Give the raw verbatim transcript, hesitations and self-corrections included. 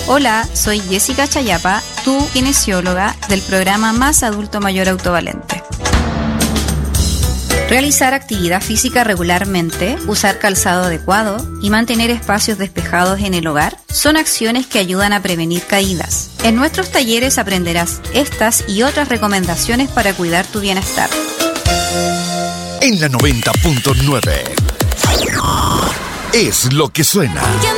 Hola, soy Jessica Chayapa, tu kinesióloga del programa Más Adulto Mayor Autovalente. Realizar actividad física regularmente, usar calzado adecuado y mantener espacios despejados en el hogar son acciones que ayudan a prevenir caídas. En nuestros talleres aprenderás estas y otras recomendaciones para cuidar tu bienestar. En la noventa punto nueve es lo que suena.